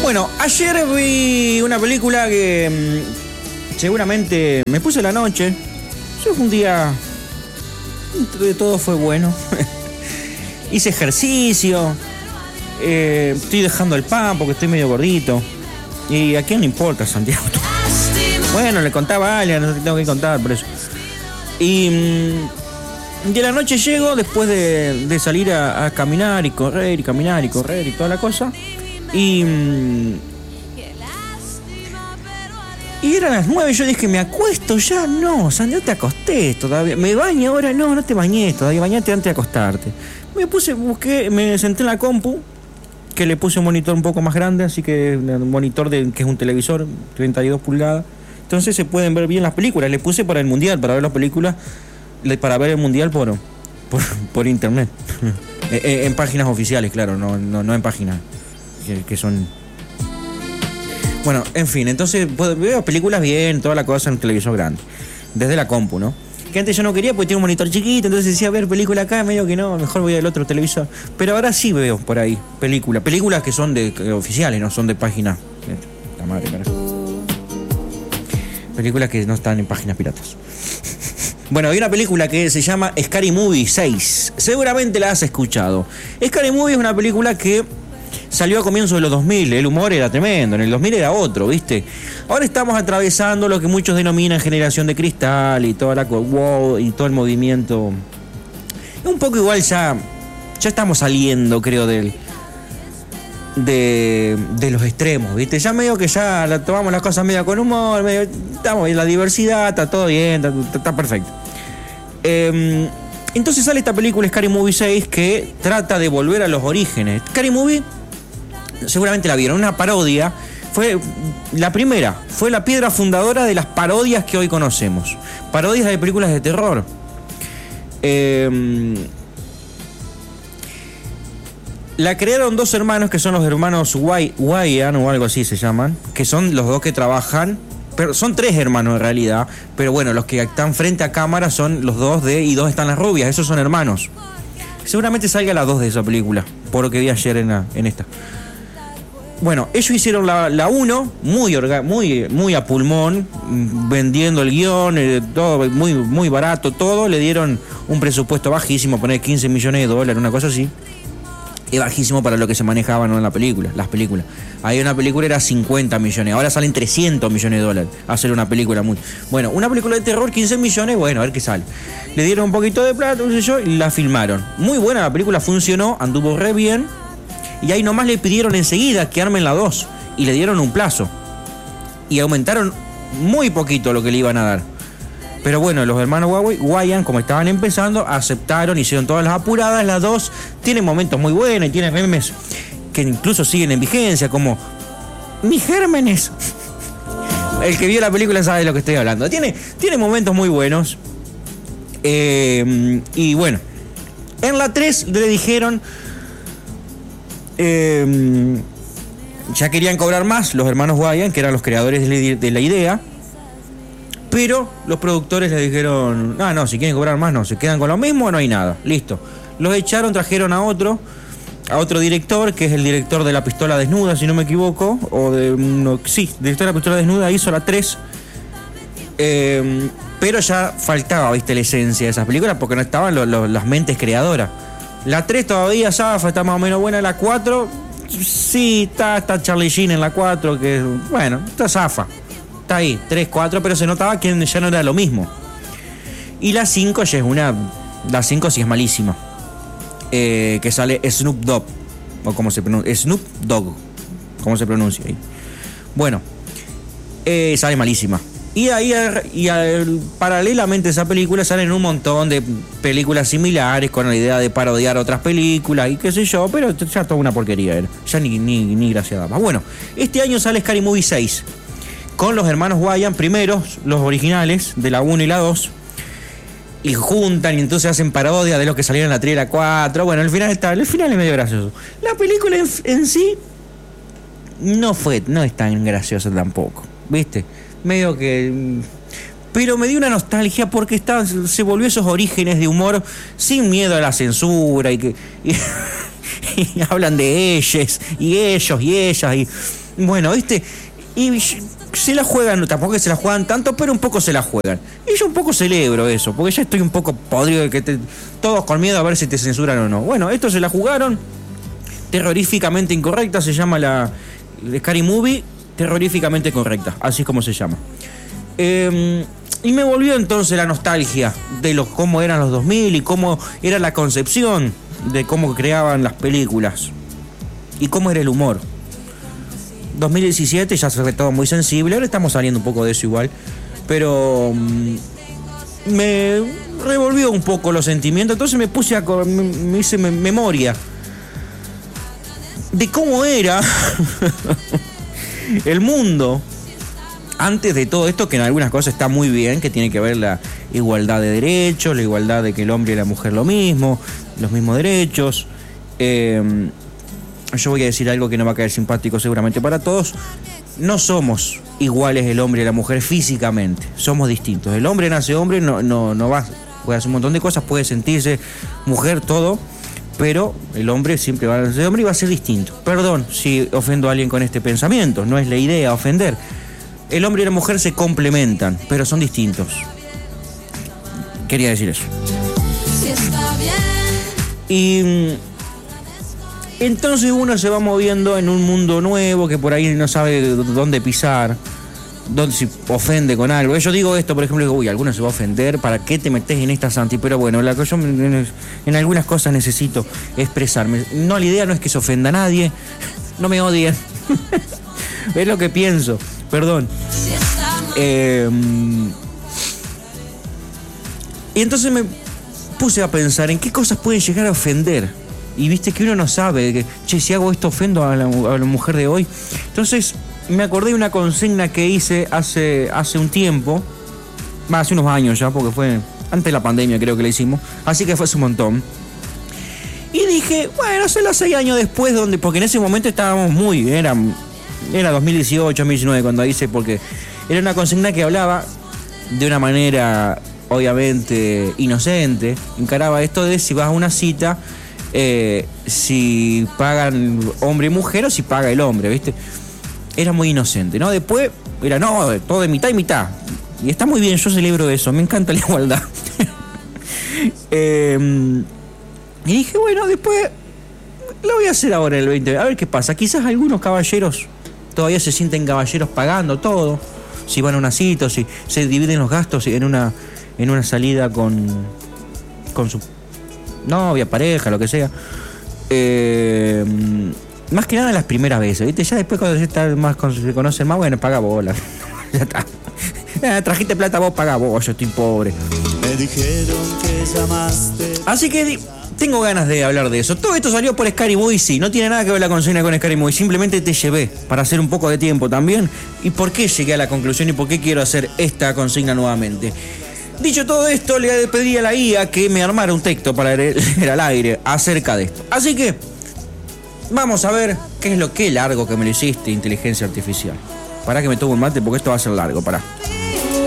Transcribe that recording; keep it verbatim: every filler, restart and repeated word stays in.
Bueno, ayer vi una película que mmm, seguramente me puse la noche. Yo fue un día, dentro de todo fue bueno. Hice ejercicio. Eh, estoy dejando el pan porque estoy medio gordito. Y a quién le importa, Santiago. Bueno, le contaba a alguien, no te tengo que contar por eso. Y mmm, de la noche llego después de, de salir a, a caminar y correr y caminar y correr y toda la cosa. Y, y eran las nueve, yo dije, ¿me acuesto ya? No, Santiago, te acosté todavía. ¿Me baño ahora? No, no te bañé todavía, bañate antes de acostarte. Me puse, busqué, me senté en la compu, que le puse un monitor un poco más grande, así que un monitor de, que es un televisor, treinta y dos pulgadas. Entonces se pueden ver bien las películas. Le puse para el mundial, para ver las películas, para ver el mundial por, por, por internet. en, en páginas oficiales, claro, no, no, no en páginas que, que son... Bueno, en fin, entonces pues, veo películas bien, toda la cosa en un televisor grande, desde la compu, ¿no? Que antes yo no quería porque tiene un monitor chiquito, entonces decía, ver película acá, medio que no, mejor voy al otro televisor. Pero ahora sí veo por ahí películas, películas que son de que, oficiales, no son de páginas. La madre, carajo. Películas que no están en páginas piratas. Bueno, hay una película que se llama Scary Movie seis. Seguramente la has escuchado. Scary Movie es una película que salió a comienzos de los dos mil, el humor era tremendo, en el dos mil era otro, ¿viste? Ahora estamos atravesando lo que muchos denominan generación de cristal y toda la wow, y todo el movimiento. Un poco igual ya ya estamos saliendo, creo, del de, de los extremos, ¿viste? Ya medio que ya la, tomamos las cosas medio con humor, medio, estamos en la diversidad, está todo bien, está, está perfecto. Eh, entonces sale esta película Scary Movie seis que trata de volver a los orígenes. Scary Movie, seguramente la vieron, una parodia. Fue la primera, fue la piedra fundadora de las parodias que hoy conocemos. Parodias de películas de terror. Eh, la crearon dos hermanos que son los hermanos Wayans o algo así se llaman, que son los dos que trabajan, pero son tres hermanos en realidad, pero bueno, los que están frente a cámara son los dos de Y dos están las rubias, esos son hermanos. Seguramente salga la dos de esa película, por lo que vi ayer en, la, en esta. Bueno, ellos hicieron la uno, muy, orga, muy, muy a pulmón, vendiendo el guión, eh, todo muy, muy barato, todo. Le dieron un presupuesto bajísimo, poner quince millones de dólares, una cosa así. Es bajísimo para lo que se manejaba, ¿no? En la película, las películas. Ahí una película era cincuenta millones, ahora salen trescientos millones de dólares a hacer una película muy... Bueno, una película de terror, quince millones, bueno, a ver qué sale. Le dieron un poquito de plata, no sé yo, y la filmaron. Muy buena la película, funcionó, anduvo re bien. Y ahí nomás le pidieron enseguida que armen la dos. Y le dieron un plazo. Y aumentaron muy poquito lo que le iban a dar. Pero bueno, los hermanos Wayans, como estaban empezando, aceptaron, hicieron todas las apuradas. Las dos tienen momentos muy buenos y tienen memes que incluso siguen en vigencia, como mis gérmenes. El que vio la película sabe de lo que estoy hablando. Tiene, tiene momentos muy buenos. Eh, y bueno, en la tres le dijeron... Eh, ya querían cobrar más los hermanos Wayans, que eran los creadores de la, de la idea, pero los productores les dijeron, ah, no, si quieren cobrar más, no, se quedan con lo mismo o no hay nada, listo. Los echaron, trajeron a otro, a otro director, que es el director de La Pistola Desnuda, si no me equivoco, o de, no, sí, director de La Pistola Desnuda, hizo la tres, eh, pero ya faltaba, viste, la esencia de esas películas, porque no estaban lo, lo, las mentes creadoras. La tres todavía zafa, está más o menos buena. La cuatro, sí, está, está Charlie Sheen en la cuatro, que bueno, está zafa. Está ahí, tres, cuatro, pero se notaba que ya no era lo mismo. Y la cinco ya es una... La cinco sí es malísima. Eh, que sale Snoop Dogg, o como se pronuncia, Snoop Dogg, ¿cómo se pronuncia ahí? Bueno, eh, sale malísima. Y ahí, y al, paralelamente a esa película salen un montón de películas similares con la idea de parodiar otras películas y qué sé yo, pero ya toda una porquería era. Ya ni, ni, ni gracia daba. Bueno, este año sale Scary Movie seis con los hermanos Wayans, primeros, los originales de la uno y la dos, y juntan y entonces hacen parodia de los que salieron en la tres y la cuatro. Bueno, el final está, el final es medio gracioso. La película en, en sí no fue, no es tan graciosa tampoco, ¿viste? Medio que... Pero me dio una nostalgia porque está, se volvió esos orígenes de humor sin miedo a la censura y que... Y, y hablan de ellos y ellos y ellas y... Bueno, ¿viste? Y se la juegan, tampoco que se la juegan tanto, pero un poco se la juegan. Y yo un poco celebro eso, porque ya estoy un poco podrido de que te, todos con miedo a ver si te censuran o no. Bueno, esto se la jugaron, terroríficamente incorrecta, se llama la Scary Movie, terroríficamente correcta, así es como se llama. Eh, y me volvió entonces la nostalgia de los, cómo eran los dos mil y cómo era la concepción de cómo creaban las películas y cómo era el humor. dos mil diecisiete ya se ve todo muy sensible, ahora estamos saliendo un poco de eso igual, pero mmm, me revolvió un poco los sentimientos, entonces me puse a me, me hice me, memoria de cómo era el mundo antes de todo esto, que en algunas cosas está muy bien, que tiene que ver la igualdad de derechos, la igualdad de que el hombre y la mujer lo mismo, los mismos derechos. Eh, yo voy a decir algo que no va a caer simpático seguramente para todos. No somos iguales el hombre y la mujer físicamente, somos distintos. El hombre nace hombre, no, no, no va, puede hacer un montón de cosas, puede sentirse mujer, todo, pero el hombre siempre va a ser hombre y va a ser distinto. Perdón si ofendo a alguien con este pensamiento, no es la idea ofender. El hombre y la mujer se complementan, pero son distintos. Quería decir eso. Y entonces uno se va moviendo en un mundo nuevo que por ahí no sabe dónde pisar, dónde se ofende con algo. Yo digo esto, por ejemplo, digo, uy, alguno se va a ofender, ¿para qué te metes en esta Santi? Pero bueno, la que yo en, en algunas cosas necesito expresarme. No, la idea no es que se ofenda a nadie, no me odien. Es lo que pienso, perdón. Eh, y entonces me puse a pensar en qué cosas pueden llegar a ofender. Y viste que uno no sabe, que, che, si hago esto ofendo a la, a la mujer de hoy. Entonces me acordé de una consigna que hice hace, hace un tiempo, hace unos años ya, porque fue antes de la pandemia creo que la hicimos, así que fue hace un montón. Y dije, bueno, hacerlo seis años después, donde, porque en ese momento estábamos muy, era, era dos mil dieciocho, dos mil diecinueve cuando hice, porque era una consigna que hablaba de una manera obviamente inocente, encaraba esto de si vas a una cita, eh, si pagan hombre y mujer o si paga el hombre, ¿viste? Era muy inocente, ¿no? Después era, no, todo de mitad y mitad. Y está muy bien, yo celebro eso, me encanta la igualdad. eh, y dije, bueno, después lo voy a hacer ahora en el veinte, a ver qué pasa. Quizás algunos caballeros todavía se sienten caballeros pagando todo, si van a una cita, o si se dividen los gastos en una, en una salida con, con su novia, pareja, lo que sea. Eh, más que nada las primeras veces, ¿viste? Ya después cuando se, está más, cuando se conocen más, bueno, paga bola. Ya está. Eh, trajiste plata vos, paga vos, yo estoy pobre. Me dijeron que llamaste. Así que di- tengo ganas de hablar de eso. Todo esto salió por Scary Movie, sí. No tiene nada que ver la consigna con Scary Movie. Simplemente te llevé para hacer un poco de tiempo también. ¿Y por qué llegué a la conclusión y por qué quiero hacer esta consigna nuevamente? Dicho todo esto, le pedí a la I A que me armara un texto para leer al aire acerca de esto. Así que vamos a ver qué es lo que largo que me lo hiciste, inteligencia artificial. Pará que me tomo un mate porque esto va a ser largo, pará.